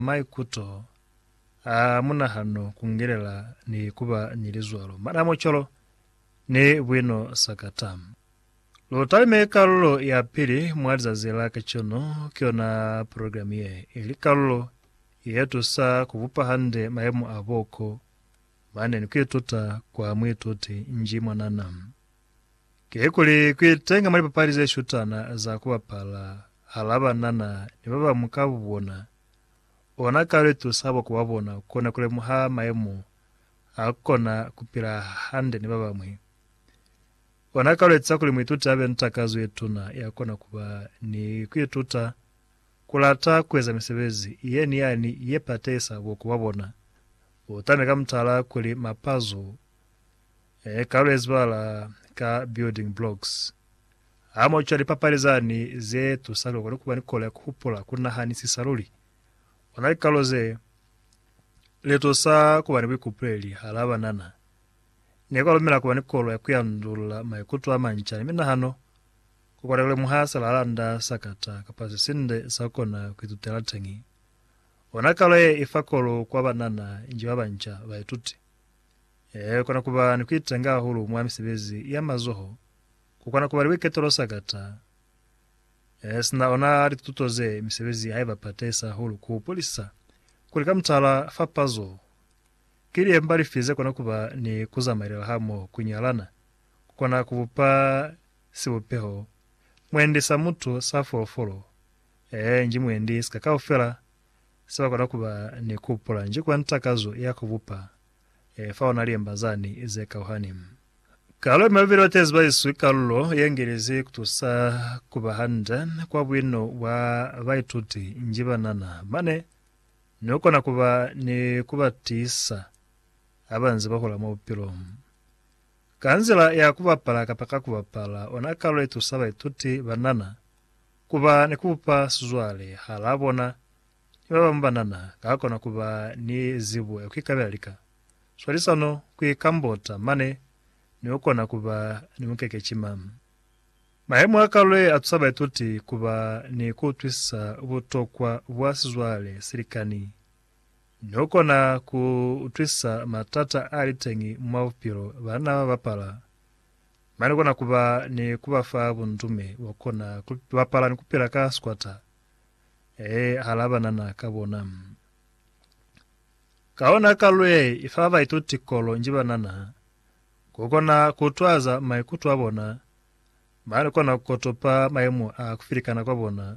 maikuto muna hano kungerela ni kuba nilizwalo madamo cholo ni bwino sakatamu lotalime kalulo ya pili mwaliza zila kachono kiona programu ye ili kalulo yetu saa kuvupa hande maemu aboko mane ni kuituta kwa mwituti nji mwananamu kekuli kuitenga mali paparize shutana za kuwa pala halaba nana ni baba mukabubona ona kaletu sabo kuwabona kona kule muha maemu akona kupira hande ni baba mwe ona kaletu kuli mwituta abe ntakazu yetuna yakona kuba ni kuituta kulata kweza misebezi yeni yani yepatesa kuwabona utameka mtala kuli mapazo kalezbala ka building blocks amo chali paparizani zetu salo kwa kuba nikola kupola kuna hani sisaruli onakaloze leto sa kuba nikupreli halaba nana nekolo mira kuba nikola yakuyandula maikutu amanchani mina hano kukwata kule muhasa lalanda sakata kapazi sinde sakona kwitutelatengi onakaloye ifakolo kwa banana inji babancha baituti kona kuba nikuitenga hulu mwamisibezi ya mazoho kukwana kuba wiketoro sakata sina ona ritutoze misebezi haiba patesa hulu ku polisa kulika mtala fapazo kili mbali fize kona kuba ni kuzamarira hamo kunyalana kukwana kubupa sibupeho mwendi sa mutu sa folofolo nji mwendi sikakao fela sawa kona kuba ni kupola nji kwa ntakazo ya kubupa fauna liembazani ize kauhanimu kalo maviro tezba isu kalulo yengerezi kutusa kubahanda kwa bwino wa vaituti njibanana mane nuko nakuba ni kubatisa abanzi bakola mu pilo kanzila ya kubapala kapaka kubapala onakalo itusaba ituti banana kuba ni kupa suzwale halabona baba mbanana kakona kuba ni zibu yakikabelika swalisano kwikambota mane niokona kuba ni mukeke chimamu mahemu akalwe atusaba ituti kuba ni kutwisa ubutokwa bwasizwale sirikani niokona kutwisa matata alitengi mwavupiro bana bapala mani kona kuba ni kubafa bundume wakona bapala ni kupira ka squata halaba nana kabonamu kaona kalwe ifava ituti kolo njibanana kukona kutwaza maikutu abona mani kona kukotopa maimu kufirikana kwa bona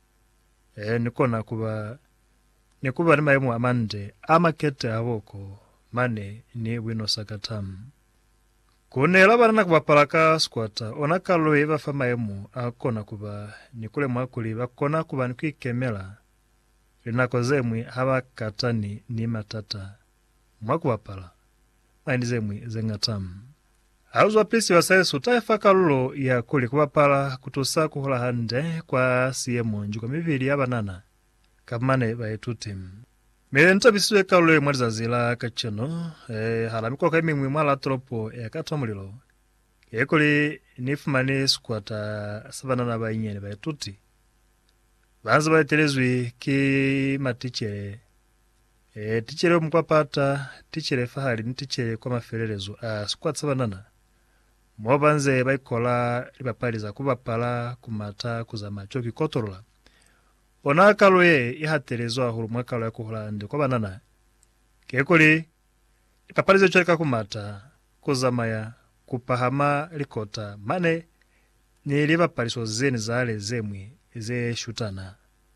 nikona kuba ni maimu amande amakete aboko mane ni wino sakatamu kune labanana kubapalaka squata onakalwe bafa maimu akona kuba nikule mwakuli bakona kuba nikwikemela linakozemwi haba katani ni matata mwakubapala maindizemwi zengatamu auzwa pisi wasayesu taifaka lulo ya kuli kubapala kutusa kuhula hande kwa siyemo njuko mivili ya banana kamane baitutimu milenta bisuwe kalulo mwaliza zila kacheno halamiko kaimimwi mwala tropo ya katomulilo kuli nifumani squata sabanana bainyeni baituti banza baitelezwi ki matichere tichere mkwapata tichere fahali ntichere kwa mafererezo squat sabanana mwabanze baikola libapaliza kubapala kumata kuzamacho kikotorola onakaloye ihatelezwa ahulu mwakalo ya kuhulande kwa banana kekuli ipapaliza choreka kumata kuzamaya kupahama likota mane ni libapaliso zeni zale zemwi ze shutana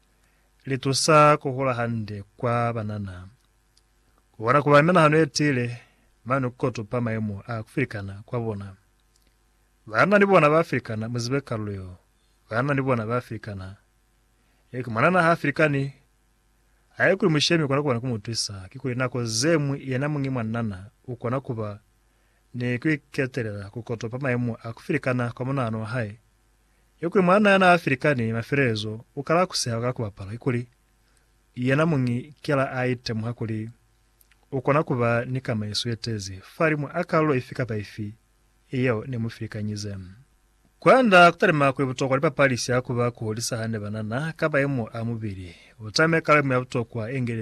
litusa kuhula hande kwa banana kuwana kubamena hano etile manu koto pa maemu kufirikana kwa bona bana ni bona bafirikana muzibe kaluyo bana ni bona bafirikana manana ha afrikani ayekuli mushemi kwa kubana kumutwisa kikuli nako zemu yenamungi mwanana ukona kuba ni kwiketerera kukoto pa maemu kufirikana kwa munano hai yokuli mwana yana afrikani maferezo ukala kuseha kakubapala ikuli yenamungi kila item hakuli ukona kuba ni kama yesu yetezi farimu akalo ifika pa ifi iyo ni mufirikanyizemu kwanda kutarima kwebutokwa lipa palisi akuba kuholisa hane banana kaba emu amubiri utame kala mu yabutokwa engere